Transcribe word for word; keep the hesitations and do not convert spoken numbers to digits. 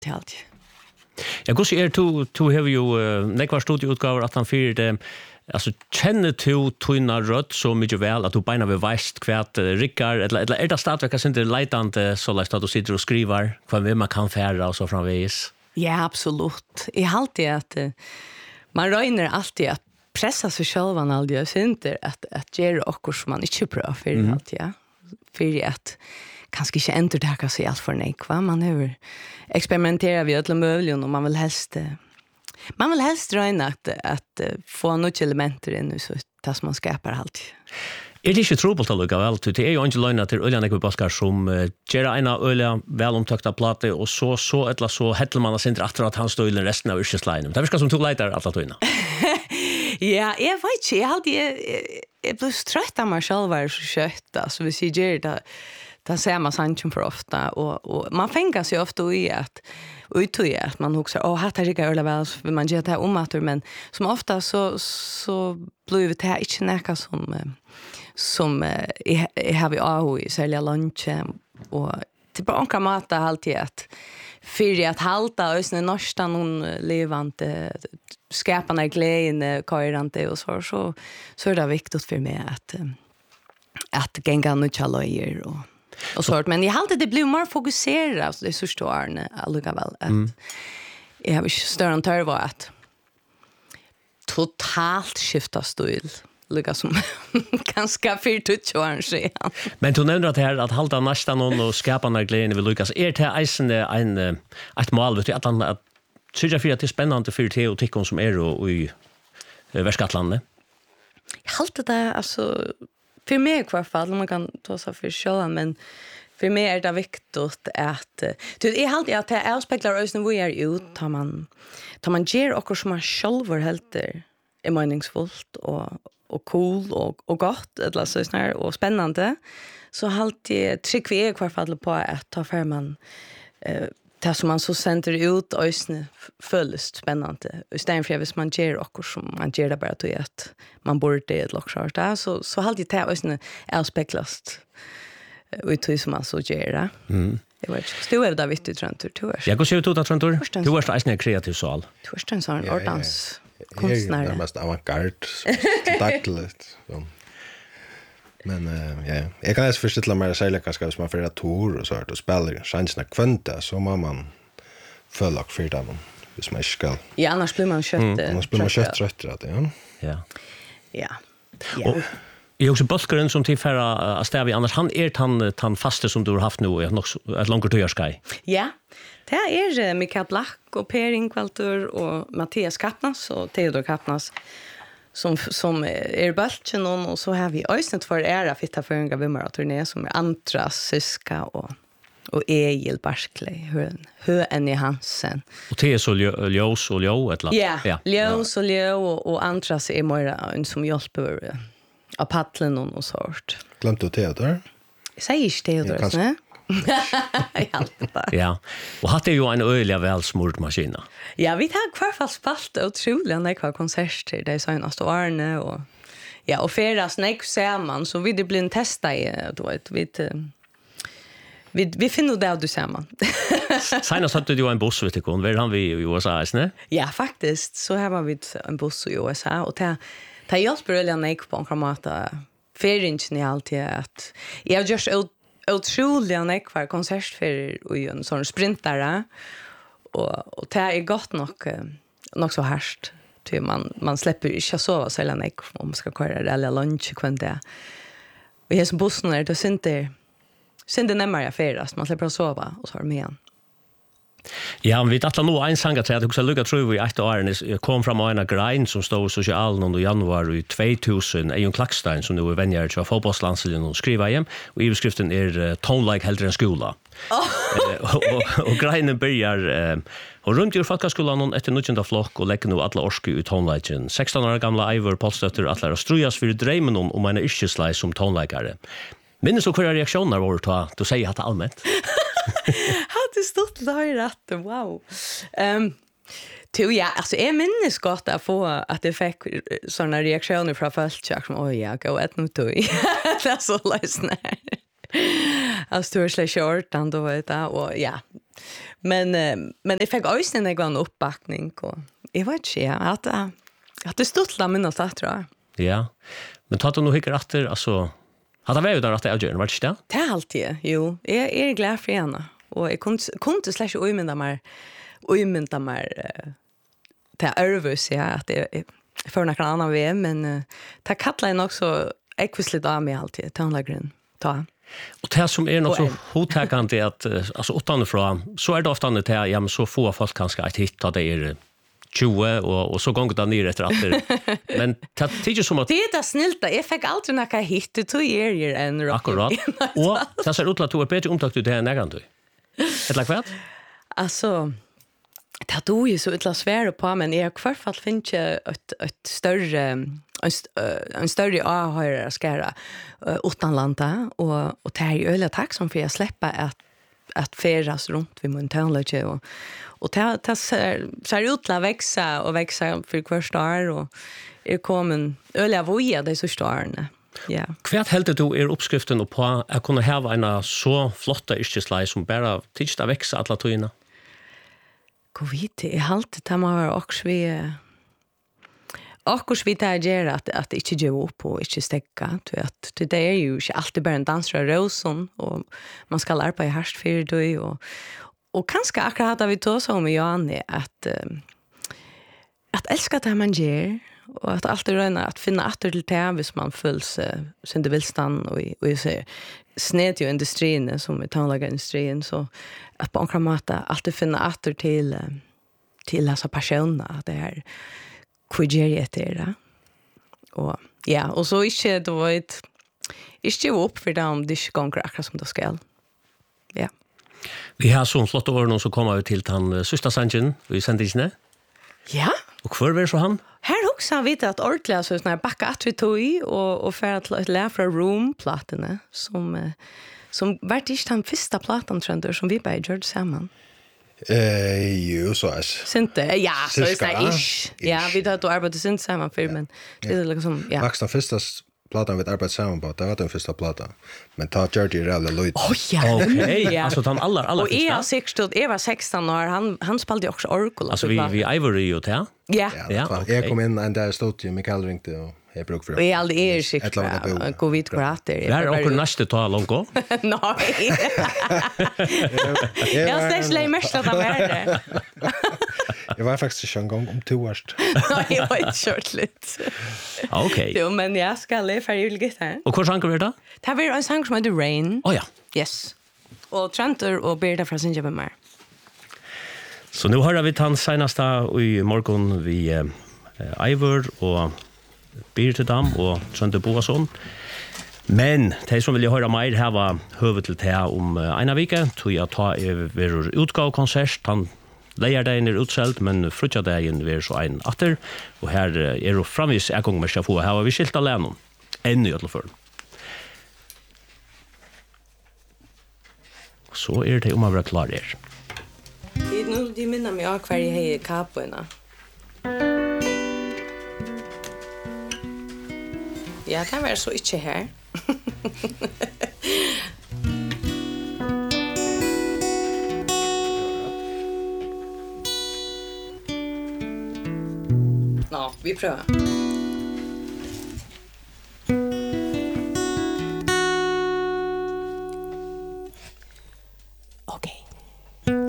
till allt. Ja, hur är du du har ju nekvar studieutgåvor att han för det alltså känner du tunna rött så mycket väl att du beina vi visst kvärt rickar eller eller är det startverk som inte leitande så läst att du sitter och skriver vad vem man kan färra och så framvis. Ja, absolut. I alltid att man röjner alltid att pressa sig själva alltid jag synter att att göra också som man inte bra för mm. allt ja. För att kanske inte ändra sig allt för nej va man hur experimentera vi alla möjliga och man vill helst man vill helst röjna att att få något elementer in så tas man skapar allt. Är det inte trubbelt att lukka väl? Det är ju inte lögna till öljan ekvipaskar som gör ena ölja väl omtökta platte och så så eller så heter man att inte att han står i resten av yrkeslinjen. Det är som tog letar alla tog. Ja, jag vet inte. Jag hade jag blev trött av mig själv var så kött alltså vi ser det där där ser man sanchen för ofta och och man fänger sig ofta i att uttrycka att man också åh här tar jag öle väl för man gör det om att men som ofta så så blir det här inte näka som som jag har vi av i sälja lunch och typ ankra mat alltid att för att halta ösnen norsta någon levande skaparna glädjen körante och så så så är det viktigt för mig att att gänga nu chaloyer och och så men jag hade det blev mer fokuserat så det så står alltså väl att mm. jag har ju större än törva att totalt skifta stil lika som ganska fyrtio år sedan. Men du nämnde att här att halta nästan någon och skapa när glädjen vill lyckas. Är det isen en ett mål vet du att han att syns jag för att det är spännande för te och tickon som är och i Västskatlandet. Jag halta det alltså för mig i alla fall man kan ta sig för själva men för mig är det viktigt att du är alltid att det avspeglar oss när vi är ut tar man tar man ger och som man själv helt är meningsfullt och och cool och och gott eller så snär och spännande så alltid tryck vi i alla fall på att ta för man eh det som man så sänder ut ösne fullst spännande istället för att man ger och som man ger det bara till att man borde det också där så så alltid det ösne är speklast ut hur som man så ger det. Mm. Jag vet inte. Du är där vet du tror du tror. Jag går se ut att tror. Du är så en kreativ sal. Du är en sån ordans konstnär. Det måste avantgarde dagligt så. Men uh, ja, jag kan alltså förstå mer säga kanske som man för att tour och så här och spela chanserna kvanta så man man följer för det man vis man ska. Ja, annars blir man kött. Mm. Annars blir man kött trött ja. Ja. Ja. Ja. Jag också Buskaren som till förra att stäva annars han är han han faste som du har haft nu och ett långt tøyarskei. Ja. Det är Mikael Black och Per Ingvaldur och Mattias Kappnas och Theodor Kappnas som som är bulten och så har vi ösnet för era fitta för en vimmer turné som är Antras Syska och och Egil Barkley hur hur en i Hansen och det är så ljus och ljå ett lag ja ljus och ljå och Antras är mer en som hjälper av paddlen och sånt glömde du Theodor säger Theodor så ja, och hade ju en öliga välsmord maskin. Ja, vi har kvar fast spalt otroligt när kvar konserter det är så nästa årne och ja, och färdas näck ser man så vi det blir en testa i då vet vi vi vi finner det du ser man. Senast hade du en buss vet du kon, var han vi i U S A, isne? Ja, faktiskt så här var vi en buss i U S A och ta ta hjälper öliga näck på en kramata färingen i allt att jag just otroliga nekvar konsertferier och en sån sprintare och och det är gott nog nog så härst till man man släpper inte sova så eller nek om man ska köra eller lunch kvänta. Och jag som bussen där då synte synte närmare affäras man släpper sova och så har med igen. Ja, vi tatt nå en sang at jeg også lukket tror vi etter årene kom fram av en grein som stod i sosialen i januar i två tusen Eion Klakstein som nå er venner til fotballslandsleden og skriver hjem og iverskriften er «Tonelike heldre enn skola». Oh. uh, og, og, og greinen begynner uh, og rundt i folkeskolen etter nødvendig flokk og legger nå alle orske i toneliken. sexton år gamle Eivor Polstøtter at lærer strujas for dreimen om, om en yrkesleis som tonelekere. Minnes du hva reaksjoner var til du sier at det er allmänt? Hade stått där rätt. Wow. Ehm um, to ja, alltså är minnes gott att få att det fick såna reaktioner från folk som oj ja, gå ett nu då. Det är så läsnä. Alltså det är så short and då vet jag och ja. Men eh, men jag fick också en gång uppbackning och jag vet inte att att det stod la minnas att tror jag. Ja. Men tar du nog hickar efter alltså hade vi ju där att det är var det inte? Det är alltid. Jo, jag är glad för henne och jag kunde kunde släcka ömynda mer ömynda mer det örvus ja att det för några andra V men uh, ta kallar en också ekvisligt av mig alltid tonlagren ta. Och det som är något så hotägande att alltså utanifrån så är det ofta det här ja men så få folk kanske att hitta det är tjugo och och så gånger det ner efter att men det tycker som att det är det snällt jag fick aldrig några hit det tog er ju en rock. Akkurat. Och det ser ut att du är bättre omtakt ut det här nägande. Ett lag kvart? Alltså det tog ju så utla svär på men jag i alla fall finns ju ett ett större en, en större ahöra skära utanlanda och och det är ju öle tack som för jag släppa att att färdas runt vid Montanlage och och det det ser ser ut att växa och växa för första år och är kommen öle voja det så starne. Ja. Kvart helt du är uppskriften och på att kunna ha en så flotta yrkeslej som bara tillsta växa alla tøyna. Covid är halt det man har också vi och vi tar ger att att det inte ge upp och inte stäcka till att det är ju inte alltid bara en dansare rosen och man ska lära på i härst för det och och kanske akkurat hade vi då så med Janne att att älska det man ger och att alltid röna att finna åter till det hvis man fulls sen det vill stanna och och jag säger sned ju industrin som är tonlagerindustrin så att på en kramata alltid finna åter till till alltså passionen det är kujeriet det och ja och så inte då ett inte upp för dem det ska gå akkurat som det ska. Ja. Vi har så flott år nu så kommer vi till han sista sanjen vi sände inte. Ja. Och kvar var så han här också har vi det att ordentligt så när backa att vi tog i och och för att lära från room plattorna som som vart inte den första plattan trender som vi bara gjorde samman. Eh ju så är. Sinte ja så är det ish. Ja vi har då arbetat sint samman för men det är liksom ja. Max den första platan vi arbetat samman på det var den första platan. Men ta Georgie Rally Lloyd. Oh ja. Okej. Alltså han alla alla första. Och jag sexton jag var sexton år han han spelade också orgel alltså vi vi Ivory ju där. Ja. Ja. Jag kom in en där stod ju Mikael ringte och jag bruk för. Och jag aldrig är sikt. Covid kurator. Det är också nästa ta långt. Nej. Jag ska slä mest att vara. Jag var faktiskt en gång om två år. Jag var inte shortligt. Okej. Jo, men jag ska le för julget här. Och hur sjunger vi då? Det var en sång som heter Rain. Oh ja. Yes. Och Trantor och Berta från Sinja med mig. Så nu har vi tant senaste i morgon vi eh, Ivor och Birtedam och Trønde Boasson. Men de som vill höra mer här var huvud till det om ena vecka tog jag ta över utgåvkonsert. Han lejer det in i utsält men frutja det in vi så en åter och här är det framvis jag gång med chefo här har vi skilt alene. Ännu i alla fall. Så är det om att vara klar där. Det nu de minner mig av kvar i hej kaporna. Ja, det var så inte här. Nå, vi prøver.